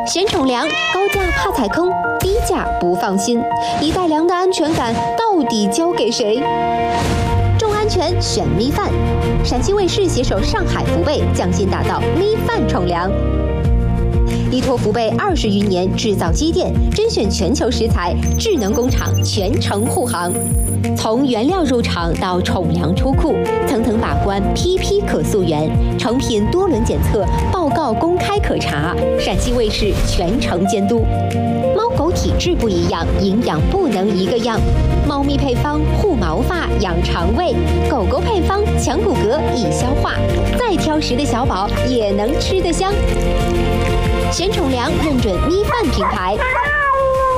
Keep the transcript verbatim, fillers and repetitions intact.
选宠粮，高价怕踩坑，低价不放心，一袋粮的安全感到底交给谁？重安全选咪饭，陕西卫视携手上海福贝匠心打造咪饭宠粮。依托福贝二十余年制造积淀，甄选全球食材，智能工厂全程护航。从原料入场到宠粮出库，层层把关，批批可溯源，成品多轮检测，报告公开可查。陕西卫视全程监督。猫狗体质不一样，营养不能一个样。猫咪配方护毛发、养肠胃，狗狗配方强骨骼、易消化。再挑食的小宝也能吃得香。选宠粮认准咪饭品牌。